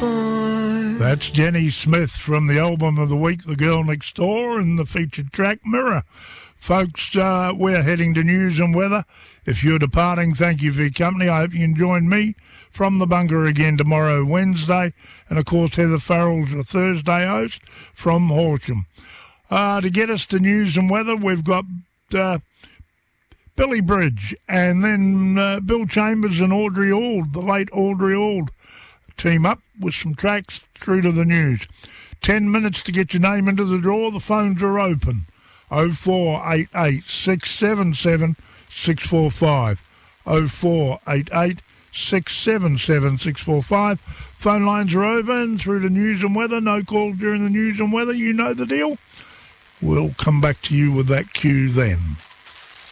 That's Jenny Smith from the album of the week, The Girl Next Door, and the featured track, Mirror. Folks, we're heading to news and weather. If you're departing, thank you for your company. I hope you can join me from the bunker again tomorrow, Wednesday. And, of course, Heather Farrell's your Thursday host from Horsham. To get us to news and weather, we've got Billy Bridge and then Bill Chambers and Audrey Auld, the late Audrey Auld, team up with some tracks through to the news. 10 minutes to get your name into the draw. The phones are open. 0488 677 645. 0488 677 645. Phone lines are open through to news and weather. No calls during the news and weather. You know the deal. We'll come back to you with that cue then.